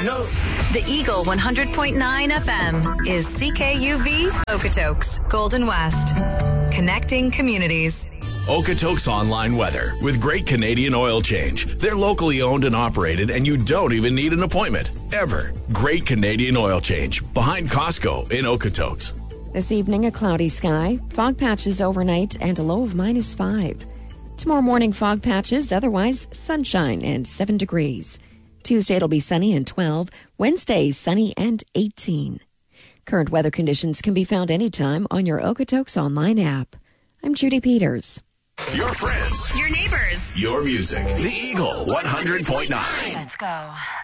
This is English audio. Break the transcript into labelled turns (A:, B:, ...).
A: know.
B: The Eagle 100.9 FM is CKUV Okotoks, Golden West. Connecting communities.
C: Okotoks Online Weather with Great Canadian Oil Change. They're locally owned and operated, and you don't even need an appointment. Ever. Great Canadian Oil Change. Behind Costco in Okotoks.
D: This evening, a cloudy sky, fog patches overnight, and a low of -5. Tomorrow morning, fog patches, otherwise sunshine and 7 degrees. Tuesday, it'll be sunny and 12. Wednesday, sunny and 18. Current weather conditions can be found anytime on your Okotoks Online app. I'm Judy Peters.
C: Your friends.
B: Your neighbors.
C: Your music. The Eagle 100.9.
B: Let's go.